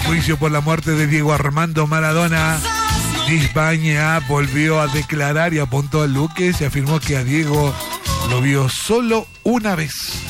juicio por la muerte de Diego Armando Maradona, Di Spagna volvió a declarar y apuntó a Luque y afirmó que a Diego lo vio solo una vez.